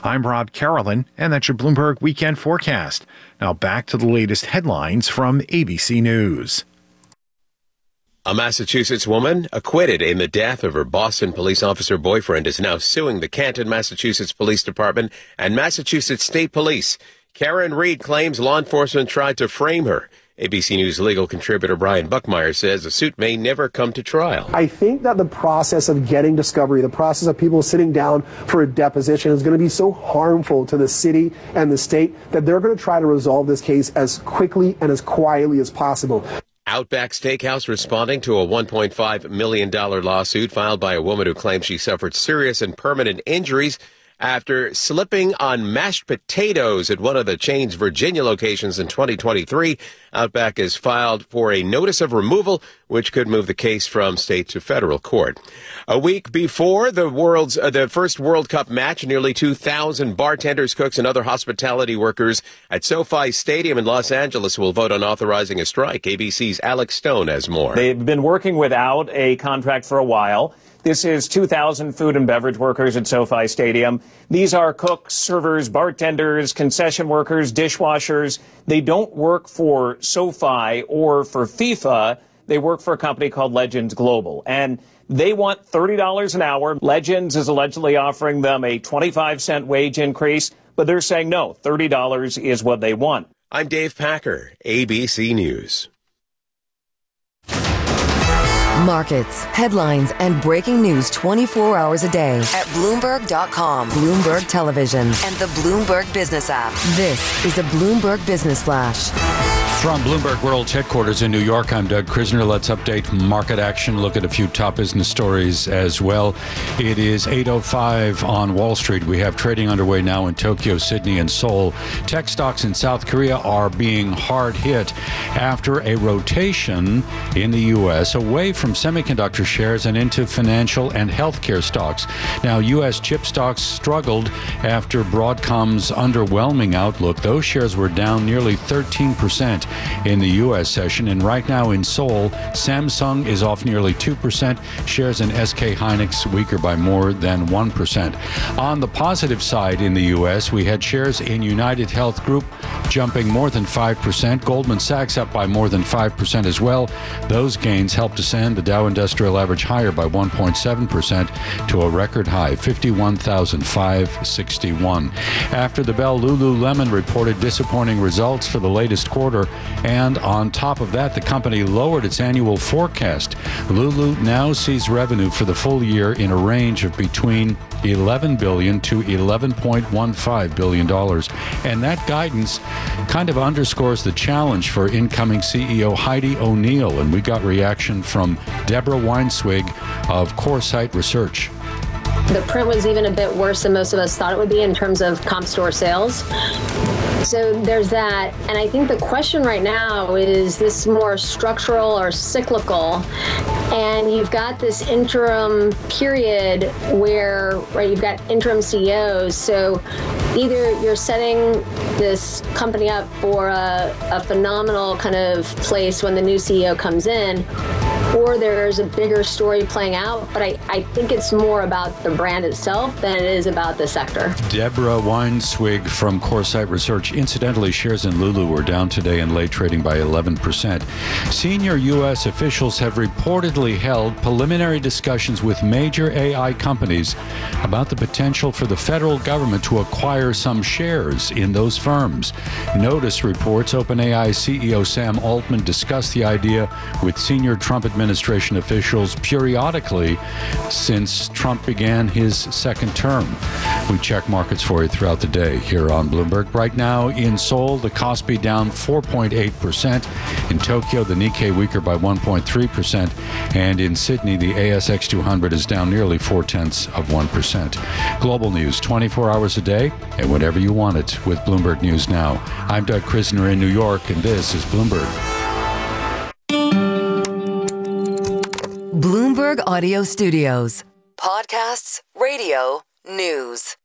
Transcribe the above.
I'm Rob Carolyn, and that's your Bloomberg Weekend Forecast. Now back to the latest headlines from ABC News. A Massachusetts woman acquitted in the death of her Boston police officer boyfriend is now suing the Canton, Massachusetts Police Department and Massachusetts State Police. Karen Reed claims law enforcement tried to frame her. ABC News legal contributor Brian Buckmeyer says the suit may never come to trial. I think that the process of getting discovery, the process of people sitting down for a deposition is going to be so harmful to the city and the state that they're going to try to resolve this case as quickly and as quietly as possible. Outback Steakhouse responding to a $1.5 million lawsuit filed by a woman who claims she suffered serious and permanent injuries after slipping on mashed potatoes at one of the chain's Virginia locations in 2023. Outback has filed for a notice of removal, which could move the case from state to federal court. A week before the first World Cup match, nearly 2,000 bartenders, cooks, and other hospitality workers at SoFi Stadium in Los Angeles will vote on authorizing a strike. ABC's Alex Stone has more. They've been working without a contract for a while. This is 2,000 food and beverage workers at SoFi Stadium. These are cooks, servers, bartenders, concession workers, dishwashers. They don't work for SoFi or for FIFA. They work for a company called Legends Global. And they want $30 an hour. Legends is allegedly offering them a 25-cent wage increase, but they're saying no, $30 is what they want. I'm Dave Packer, ABC News. Markets, headlines, and breaking news 24 hours a day at Bloomberg.com, Bloomberg Television, and the Bloomberg Business app. This is a Bloomberg Business Flash. From Bloomberg World Headquarters in New York, I'm Doug Krisner. Let's update market action, look at a few top business stories as well. It is 8:05 on Wall Street. We have trading underway now in Tokyo, Sydney, and Seoul. Tech stocks in South Korea are being hard hit after a rotation in the U.S. away from semiconductor shares and into financial and healthcare stocks. Now, U.S. chip stocks struggled after Broadcom's underwhelming outlook. Those shares were down nearly 13% in the U.S. session. And right now in Seoul, Samsung is off nearly 2%. Shares in SK Hynix weaker by more than 1%. On the positive side in the U.S., we had shares in United Health Group jumping more than 5%. Goldman Sachs up by more than 5% as well. Those gains helped to send the Dow Industrial Average higher by 1.7% to a record high, 51,561. After the bell, Lululemon reported disappointing results for the latest quarter. And on top of that, the company lowered its annual forecast. Lulu now sees revenue for the full year in a range of between $11 billion to $11.15 billion. And that guidance kind of underscores the challenge for incoming CEO Heidi O'Neill. And we got reaction from Deborah Weinswig of Coresight Research. The print was even a bit worse than most of us thought it would be in terms of comp store sales. So there's that. And I think the question right now is this more structural or cyclical? And you've got this interim period where, right, you've got interim CEOs. So either you're setting this company up for a phenomenal kind of place when the new CEO comes in, or there's a bigger story playing out. But I think it's more about the brand itself than it is about the sector. Deborah Weinswig from Coresight Research. Incidentally, shares in Lulu were down today in late trading by 11%. Senior U.S. officials have reportedly held preliminary discussions with major AI companies about the potential for the federal government to acquire some shares in those firms. Notice reports OpenAI CEO Sam Altman discussed the idea with senior Trump administration officials periodically since Trump began his second term. We check markets for you throughout the day here on Bloomberg. Right now in Seoul, the Kospi down 4.8%. In Tokyo, the Nikkei weaker by 1.3%. And in Sydney, the ASX 200 is down nearly 0.4%. Global news 24 hours a day and whenever you want it with Bloomberg News Now. I'm Doug Krisner in New York, and this is Bloomberg. Bloomberg Audio Studios. Podcasts, radio, news.